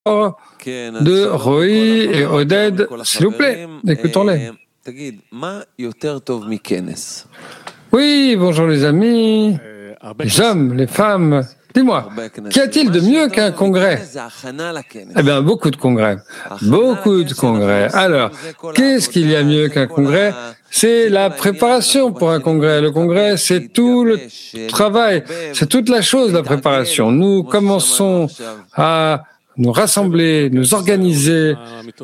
de Roï et Oded, s'il vous plaît, écoutons-les. Oui, bonjour les amis, les hommes, les femmes. Dis-moi, qu'y a-t-il de mieux qu'un congrès? Eh bien, beaucoup de congrès. Beaucoup de congrès. Alors, qu'est-ce qu'il y a mieux qu'un congrès? C'est la préparation pour un congrès. Le congrès, c'est tout le travail, c'est toute la chose, la préparation. Nous commençons à nous rassembler, nous organiser,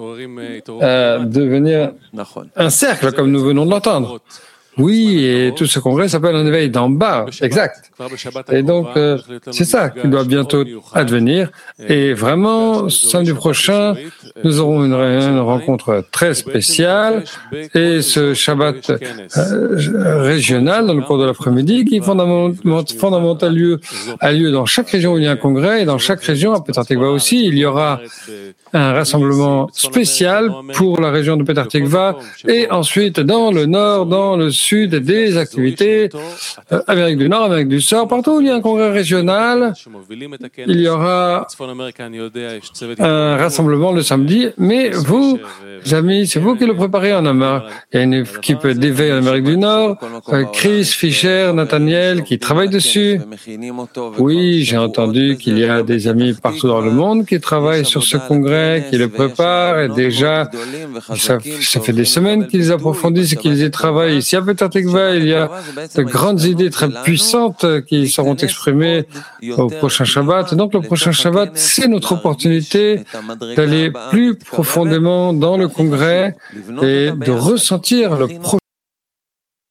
devenir un cercle, comme nous venons de l'entendre. Oui, et tout ce congrès s'appelle un éveil d'en bas, exact. Et donc, c'est ça qui doit bientôt advenir. Et vraiment, samedi prochain, nous aurons une rencontre très spéciale. Et ce Shabbat régional, dans le cours de l'après-midi, qui fondamentalement a lieu dans chaque région où il y a un congrès. Et dans chaque région, à Petah Tikva aussi, il y aura un rassemblement spécial pour la région de Petah Tikva. Et ensuite, dans le nord, dans le sud, des activités, Amérique du Nord, Amérique du Sud, partout où il y a un congrès régional, il y aura un rassemblement le samedi, mais vous, amis, c'est vous qui le préparez en Amérique. Il y a une équipe d'éveil en Amérique du Nord, Chris, Fischer, Nathaniel, qui travaillent dessus. Oui, j'ai entendu qu'il y a des amis partout dans le monde qui travaillent sur ce congrès, qui le préparent, et déjà, ça fait des semaines qu'ils approfondissent et qu'ils y travaillent. Ici à Petah Tikva, il y a de grandes idées très puissantes qui seront exprimées au prochain Shabbat. Donc le prochain Shabbat, c'est notre opportunité d'aller plus profondément dans le congrès et de ressentir le